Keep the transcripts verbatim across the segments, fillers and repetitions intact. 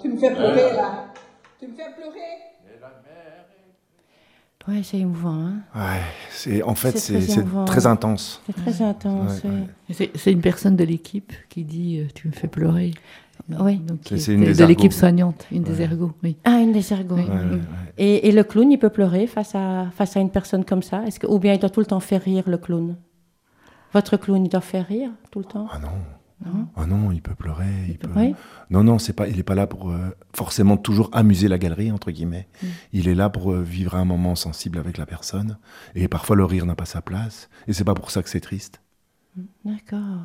me fais pleurer, là. Tu me fais pleurer. Ouais, c'est émouvant, hein. Ouais, c'est, en fait, c'est, c'est, très, c'est très intense. C'est très intense, ouais, oui. ouais. C'est, c'est une personne de l'équipe qui dit euh, « tu me fais pleurer ». Oui. Donc, C'est, qui c'est une est des de l'équipe ergots. soignante, une Ouais. des ergots, oui. Ah, une des ergots. Ouais, ouais, ouais. Et, et le clown, il peut pleurer face à, face à une personne comme ça? Est-ce que, ou bien il doit tout le temps faire rire, le clown? Votre clown, il doit faire rire tout le temps? Ah non. Non. Ah non, il peut pleurer. Il peut... Oui. Non, non, c'est pas, il n'est pas là pour euh, forcément toujours amuser la galerie, entre guillemets. Mm. Il est là pour euh, vivre un moment sensible avec la personne. Et parfois, le rire n'a pas sa place. Et c'est pas pour ça que c'est triste. D'accord.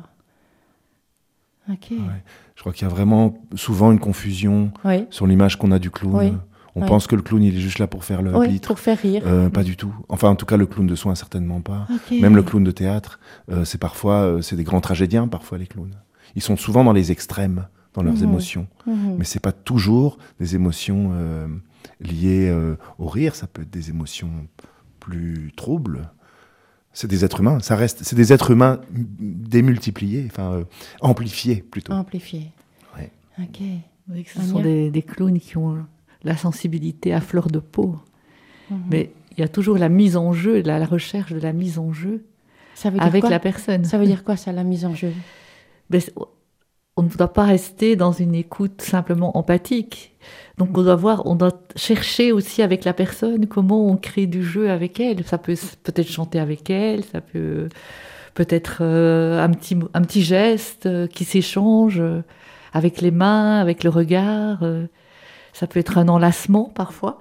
Ok. Ouais. Je crois qu'il y a vraiment souvent une confusion Oui. sur l'image qu'on a du clown. Oui. On Oui. pense que le clown, il est juste là pour faire le Oui, pitre. pour faire rire. Euh, pas du tout. Enfin, en tout cas, le clown de soins, certainement pas. Ok. Même le clown de théâtre, euh, c'est parfois, euh, c'est des grands tragédiens, parfois, les clowns. Ils sont souvent dans les extrêmes, dans leurs Mhm. émotions. Mhm. Mais c'est pas toujours des émotions euh, liées euh, au rire. Ça peut être des émotions plus troubles. C'est des êtres humains. Ça reste, c'est des êtres humains démultipliés, enfin, euh, amplifiés, plutôt. Amplifié. Ouais. Ok. Oui, que ce Anya? sont des, des clowns qui ont la sensibilité à fleur de peau. Mhm. Mais il y a toujours la mise en jeu, la, la recherche de la mise en jeu Ça veut dire avec quoi? la personne. Ça veut dire quoi, ça, la mise en jeu? Mais c'est- on ne doit pas rester dans une écoute simplement empathique. Donc on doit voir, on doit chercher aussi avec la personne comment on crée du jeu avec elle. Ça peut s- peut-être chanter avec elle, ça peut peut-être euh, un petit mo- un petit geste euh, qui s'échange euh, avec les mains, avec le regard. euh. Ça peut être un enlacement parfois.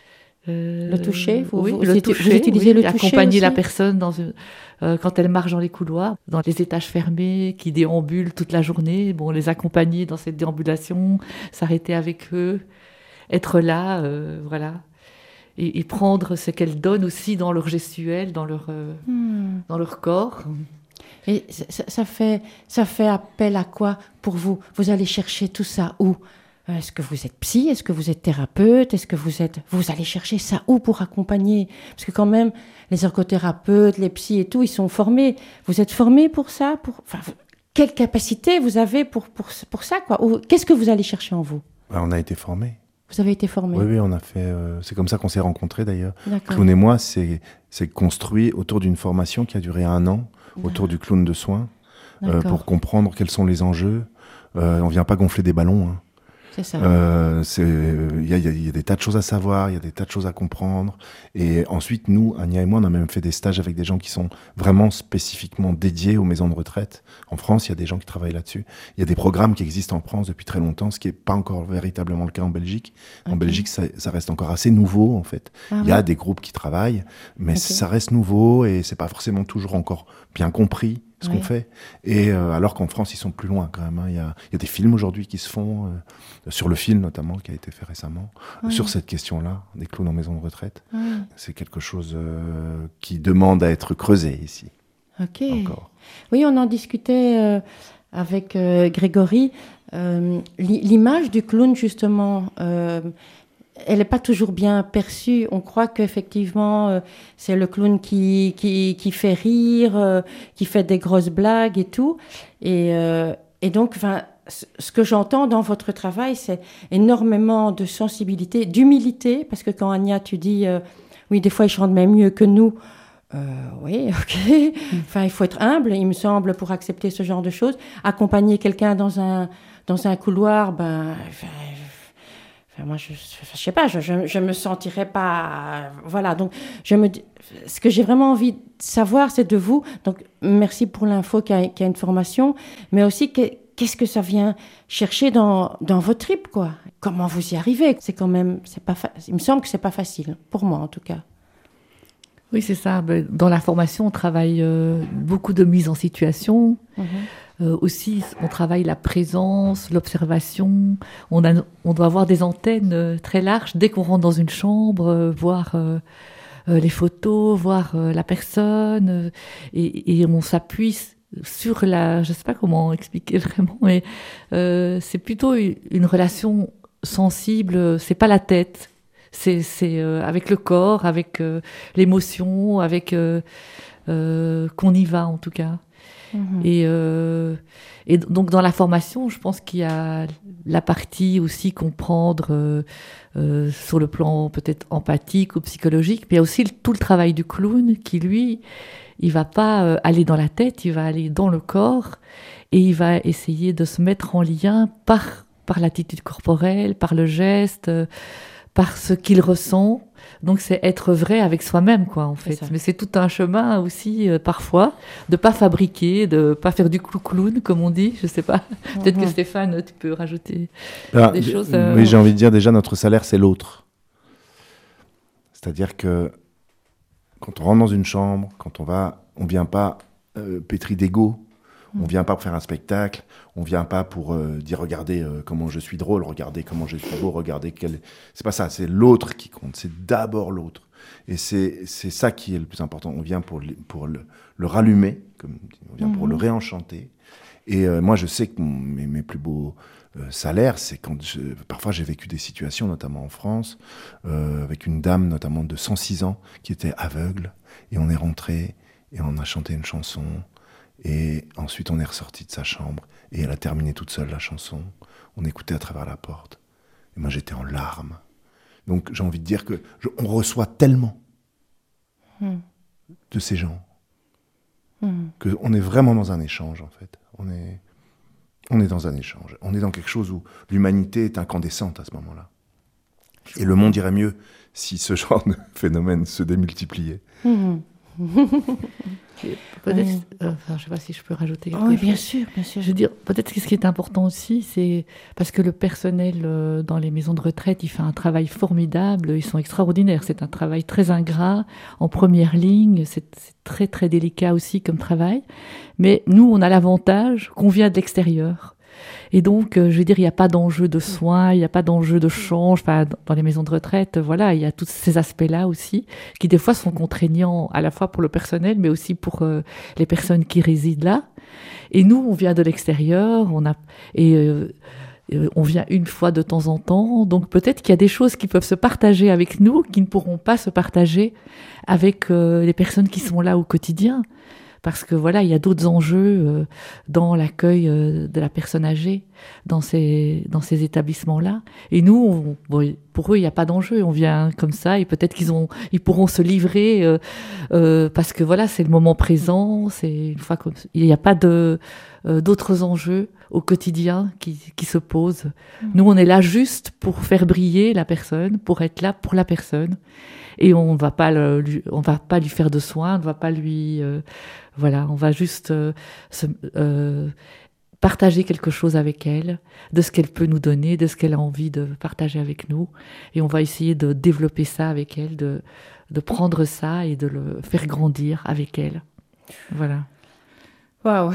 Euh, Le toucher, vous- oui, vous- le vous toucher, utilisez oui, le toucher accompagner la aussi personne dans une, euh, quand elle marche dans les couloirs, dans les étages fermés, qui déambulent toute la journée. Bon, les accompagner dans cette déambulation, s'arrêter avec eux, être là, euh, voilà, et, et prendre ce qu'elles donnent aussi dans leur gestuelle, dans leur euh, Hmm. dans leur corps. Et ça, ça- ça fait, ça fait appel à quoi pour vous? Vous allez chercher tout ça où? Est-ce que vous êtes psy? Est-ce que vous êtes thérapeute? Est-ce que vous êtes... Vous allez chercher ça où pour accompagner? Parce que quand même, les ergothérapeutes, les psys et tout, ils sont formés. Vous êtes formés pour ça? Pour... Enfin, vous- quelle capacité vous avez pour, pour, pour ça, quoi? Ou qu'est-ce que vous allez chercher en vous? Ben, on a été formés. Vous avez été formé? Oui, oui, on a fait. euh, c'est comme ça qu'on s'est rencontrés d'ailleurs. D'accord. Clown et moi, c'est, c'est construit autour d'une formation qui a duré un an, autour du clown de soins, euh, D'accord. pour comprendre quels sont les enjeux. Euh, on vient pas gonfler des ballons. Hein. C'est ça. Euh, c'est, il y a, il y a- il y a des tas de choses à savoir, il y a des tas de choses à comprendre. Et ensuite, nous, Anya et moi, on a même fait des stages avec des gens qui sont vraiment spécifiquement dédiés aux maisons de retraite. En France, il y a des gens qui travaillent là-dessus. Il y a des programmes qui existent en France depuis très longtemps, ce qui n'est pas encore véritablement le cas en Belgique. En Ok. Belgique, ça, ça reste encore assez nouveau, en fait. Ah Il y a ouais. des groupes qui travaillent, mais Ok. ça reste nouveau et c'est pas forcément toujours encore bien compris ce Oui. qu'on fait. Et euh, alors qu'en France, ils sont plus loin quand même. hein. Il y a, il y a des films aujourd'hui qui se font, euh, sur le film notamment, qui a été fait récemment, Ouais. sur cette question-là, des clowns en maison de retraite. Ouais. C'est quelque chose euh, qui demande à être creusé ici, Ok. encore. Oui, on en discutait euh, avec euh, Grégory. Euh, l'i- l'image du clown, justement, euh, elle n'est pas toujours bien perçue. On croit qu'effectivement, euh, c'est le clown qui, qui, qui fait rire, euh, qui fait des grosses blagues et tout. Et, euh, et donc, enfin, ce ce que j'entends dans votre travail, c'est énormément de sensibilité, d'humilité, parce que quand Anya, tu dis, euh, oui, des fois, ils chantent même mieux que nous. Euh, oui, ok. Enfin, il faut être humble, il me semble, pour accepter ce genre de choses. Accompagner quelqu'un dans un, dans un couloir, ben, enfin, enfin, moi, je, je sais pas, je, je, je me sentirais pas, euh, voilà. Donc, je me, dis- ce que j'ai vraiment envie de savoir, c'est de vous. Donc, merci pour l'info qu'il y a, qu'il y a une formation, mais aussi que, qu'est-ce que ça vient chercher dans, dans votre trip, quoi. Comment vous y arrivez? C'est quand même, c'est pas, fa- il me semble que c'est pas facile, pour moi en tout cas. Oui, c'est ça. Ben, dans la formation, on travaille euh, beaucoup de mise en situation. Mhm. Euh, aussi, on travaille la présence, l'observation. On, a, on doit avoir des antennes euh, très larges dès qu'on rentre dans une chambre, euh, voir euh, euh, les photos, voir euh, la personne. euh, et, et on s'appuie sur la... Je ne sais pas comment expliquer vraiment, mais euh, c'est plutôt une, une relation sensible. C'est pas la tête. C'est, c'est euh, avec le corps, avec euh, l'émotion, avec euh, euh, qu'on y va en tout cas. Mhm. Et, euh, et donc dans la formation, je pense qu'il y a la partie aussi comprendre euh, euh, sur le plan peut-être empathique ou psychologique, mais il y a aussi le- tout le travail du clown qui, lui, il va pas euh, aller dans la tête, il va aller dans le corps et il va essayer de se mettre en lien par, par l'attitude corporelle, par le geste, euh, par ce qu'il ressent. Donc c'est être vrai avec soi-même, quoi, en C'est fait. ça. Mais c'est tout un chemin aussi, euh, parfois, de pas fabriquer, de pas faire du clou-clown, comme on dit. Je sais pas. Peut-être que Mhm. Stéphane, tu peux rajouter. Ben, Des d- choses, euh, Oui, j'ai envie de dire déjà, notre salaire, c'est l'autre. C'est-à-dire que quand on rentre dans une chambre, quand on va, on vient pas euh, pétri d'ego, on vient pas pour faire un spectacle, on vient pas pour euh, dire regardez euh, comment je suis drôle, regardez comment je suis beau, regardez quel. C'est pas ça, c'est l'autre qui compte, c'est d'abord l'autre. Et c'est c'est ça qui est le plus important. On vient pour le, pour le, le rallumer, comme on vient pour Mhm. le réenchanter. Et euh, moi, je sais que mon- mes, mes plus beaux euh, salaires, c'est quand je, parfois j'ai vécu des situations, notamment en France, euh, avec une dame, notamment de cent six ans, qui était aveugle, et on est rentré et on a chanté une chanson. Et ensuite, on est ressorti de sa chambre et elle a terminé toute seule la chanson. On écoutait à travers la porte. Et moi, j'étais en larmes. Donc, j'ai envie de dire que je- on reçoit tellement Mhm. de ces gens Mhm. qu'on est vraiment dans un échange, en fait. On est, on est dans un échange. On est dans quelque chose où l'humanité est incandescente à ce moment-là. Et le monde irait mieux si ce genre de phénomène se démultipliait. Mhm. Peut-être, Mhm. euh, enfin, je sais pas si je peux rajouter quelque Oui, chose. bien sûr, bien sûr. Je veux dire, peut-être que ce qui est important aussi, c'est parce que le personnel euh, dans les maisons de retraite, il fait un travail formidable, ils sont extraordinaires. C'est un travail très ingrat, en première ligne, c'est c'est très très délicat aussi comme travail. Mais nous, on a l'avantage qu'on vient de l'extérieur. Et donc, euh, je veux dire, il n'y a pas d'enjeu de soins, il n'y a pas d'enjeu de change. Enfin, dans les maisons de retraite, voilà, il y a tous ces aspects-là aussi, qui des fois sont contraignants à la fois pour le personnel, mais aussi pour euh, les personnes qui résident là. Et nous, on vient de l'extérieur, on a et euh, euh, on vient une fois de temps en temps. Donc peut-être qu'il y a des choses qui peuvent se partager avec nous, qui ne pourront pas se partager avec euh, les personnes qui sont là au quotidien. Parce que voilà, il y a d'autres enjeux euh, dans l'accueil euh, de la personne âgée, dans ces, dans ces établissements-là. Et nous, on- bon, pour eux, il n'y a pas d'enjeu. On vient comme ça et peut-être qu'ils ont, ils pourront se livrer euh, euh, parce que voilà, c'est le moment présent. C'est une fois comme il n'y a pas de euh, d'autres enjeux au quotidien qui, qui se posent. Nous, on est là juste pour faire briller la personne, pour être là pour la personne. Et on va pas le, lui, on va pas lui faire de soins, on va pas lui, euh, voilà, on va juste euh, se, euh, partager quelque chose avec elle, de ce qu'elle peut nous donner, de ce qu'elle a envie de partager avec nous, et on va essayer de développer ça avec elle, de, de prendre ça et de le faire grandir avec elle. Voilà. Waouh.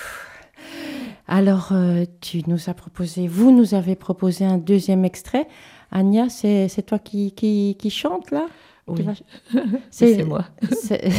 Alors, euh, tu nous as proposé, vous nous avez proposé un deuxième extrait. Anya, c'est c'est toi qui, qui, qui chante là? Oui, Tu vas- c'est c'est moi. c'est-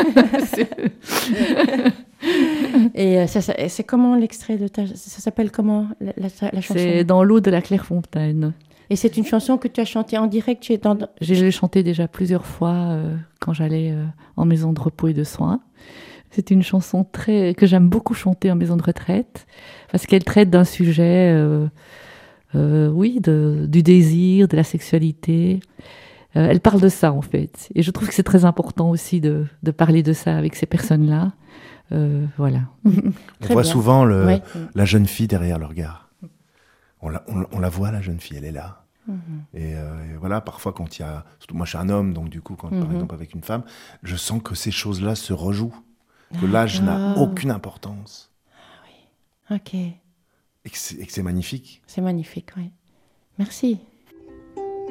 Et euh, ça, ça- c'est comment l'extrait de ta... Ça s'appelle comment la, la, la chanson? C'est dans l'eau de la Clairefontaine. Et c'est une chanson que tu as chantée en direct? Tu es dans... J'ai chanté déjà plusieurs fois euh, quand j'allais euh, en maison de repos et de soins. C'est une chanson très, que j'aime beaucoup chanter en maison de retraite parce qu'elle traite d'un sujet, euh, euh, oui, de, du désir, de la sexualité. Euh, elle parle de ça en fait. Et je trouve que c'est très important aussi de, de parler de ça avec ces personnes-là. Euh, voilà. On Très voit bien. souvent le, Ouais. la jeune fille derrière le regard. On la, on, on la voit, la jeune fille, elle est là. Mhm. Et, euh, et voilà, parfois quand il y a... Surtout moi, je suis un homme, donc du coup, quand, Mhm. par exemple avec une femme, je sens que ces choses-là se rejouent. Que l'âge n'a Ah. aucune importance. Ok, Et que c'est et que c'est magnifique. c'est magnifique, oui. Merci.